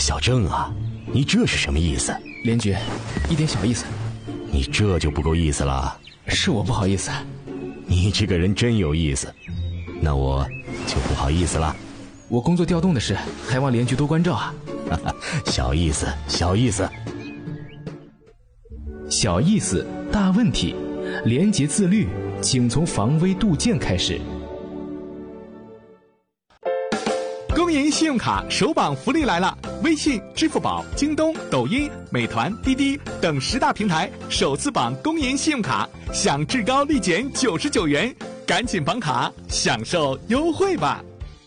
小郑啊，你这是什么意思？ 连局，一点小意思。 你这就不够意思了。 是我不好意思。 你这个人真有意思，那我就不好意思了。 我工作调动的事，还望连局多关照啊。 小意思，小意思。 小意思，大问题。廉洁自律，请从防微杜渐开始。 公银信用卡首绑福利来了！微信、支付宝、京东、抖音、美团、滴滴等10大平台首次绑公银信用卡，享至高立减99元，赶紧绑卡，享受优惠吧！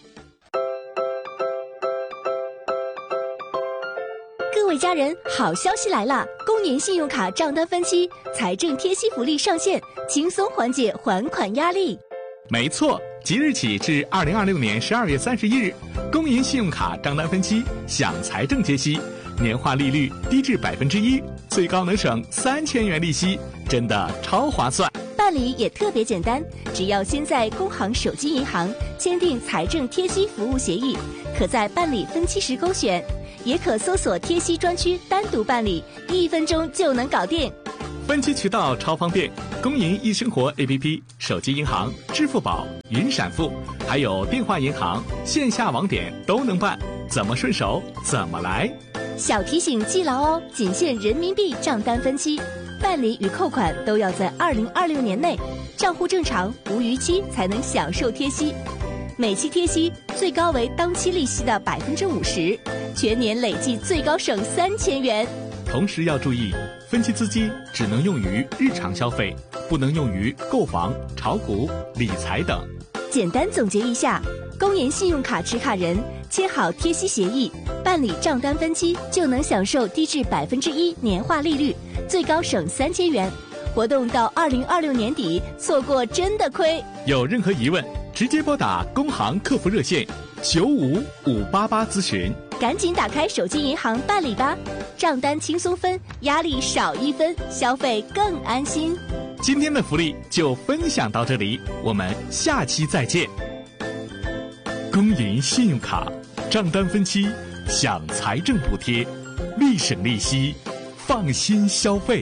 各位家人，好消息来了！公银信用卡账单分期财政贴息福利上线，轻松缓解还款压力。 没错，即日起至2026年12月31日，公银信用卡账单分期享财政贴息，年化利率低至1%，最高能省3000元利息，真的超划算。 办理也特别简单，只要先在工行手机银行签订财政贴息服务协议，可在办理分期时勾选，也可搜索贴息专区单独办理，1分钟就能搞定。 分期渠道超方便，公银易生活 APP、手机银行、支付宝、云闪付，还有电话银行、线下网点都能办，怎么顺手怎么来。 小提醒记牢哦，仅限人民币账单分期，办理与扣款都要在2026年内，账户正常无逾期才能享受贴息。每期贴息最高为当期利息的50%，全年累计最高省3000元。 同时要注意，分期资金只能用于日常消费，不能用于购房、炒股、理财等。 简单总结一下，公银信用卡持卡人签好贴息协议，办理账单分期就能享受低至1%年化利率，最高省3000元。活动到2026年底，错过真的亏。 有任何疑问，直接拨打工行客服热线95588咨询。 赶紧打开手机银行办理吧，账单轻松分，压力少1分，消费更安心。 今天的福利就分享到这里，我们下期再见。公银信用卡账单分期享财政补贴，立省利息，放心消费。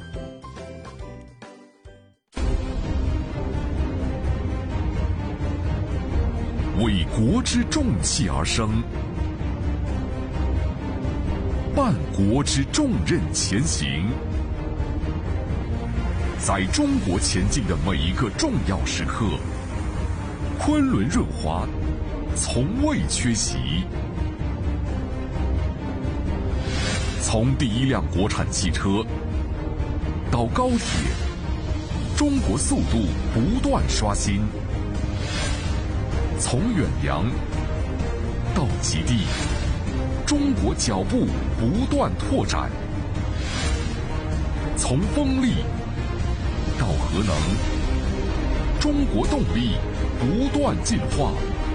为国之重器而生，办国之重任前行。在中国前进的每一个重要时刻，昆仑润滑从未缺席。从第一辆国产汽车到高铁，中国速度不断刷新。从远洋到极地，中国脚步不断拓展。从风力到核能，中国动力不断进化。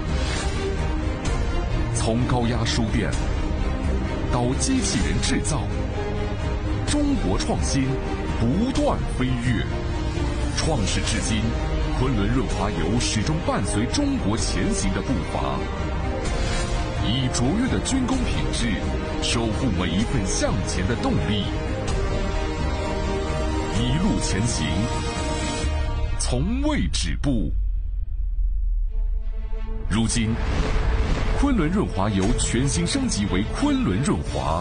从高压输电到机器人制造，中国创新不断飞跃。创世至今，昆仑润滑油始终伴随中国前行的步伐，以卓越的军工品质守护每一份向前的动力，一路前行，从未止步。如今，昆仑润滑油全新升级为昆仑润滑，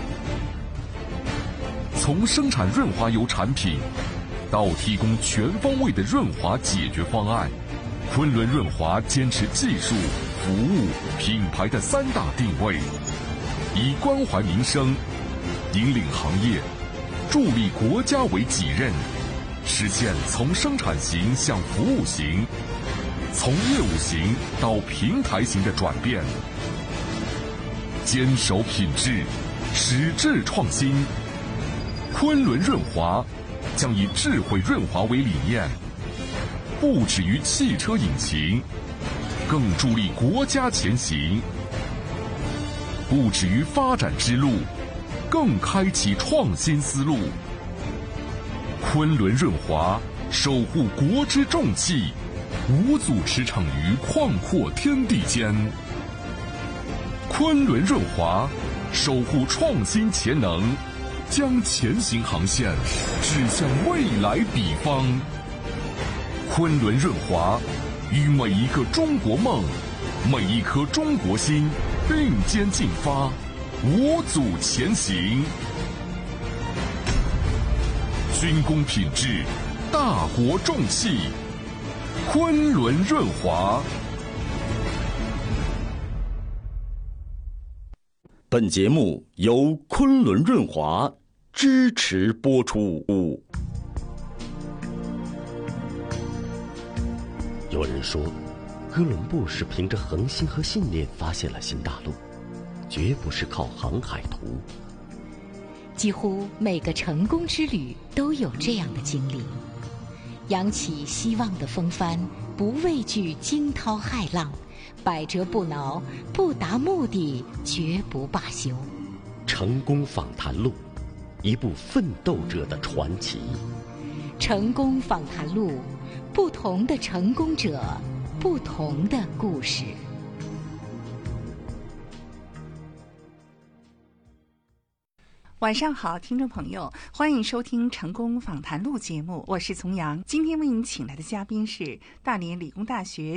从生产润滑油产品到提供全方位的润滑解决方案，昆仑润滑坚持技术、服务、品牌的3大定位，以关怀民生、引领行业、助力国家为己任，实现从生产型向服务型、从业务型到平台型的转变，坚守品质，矢志创新。昆仑润滑将以智慧润滑为理念，不止于汽车引擎，更助力国家前行；不止于发展之路，更开启创新思路。昆仑润滑守护国之重器，无阻驰骋于旷阔天地间。昆仑润滑守护创新潜能，将前行航线指向未来彼方。昆仑润华与每一个中国梦，每一颗中国心并肩进发，五组前行。军工品质，大国重器，昆仑润华。 本节目由昆仑润华支持播出。 有人说，哥伦布是凭着恒心和信念发现了新大陆，绝不是靠航海图。 几乎每个成功之旅都有这样的经历，扬起希望的风帆，不畏惧惊涛骇浪，百折不挠，不达目的绝不罢休。 成功访谈录，一部奋斗者的传奇。 成功访谈录，不同的成功者，不同的故事。 晚上好，听众朋友，欢迎收听《成功访谈录》节目，我是丛阳。今天为您请来的嘉宾是大连理工大学